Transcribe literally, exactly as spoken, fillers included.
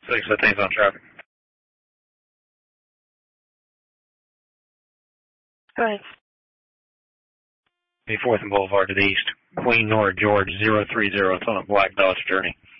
six fifteens on traffic. Right. fourth and Boulevard to the east. Queen Nora George zero three zero. It's on a black Dodge Journey.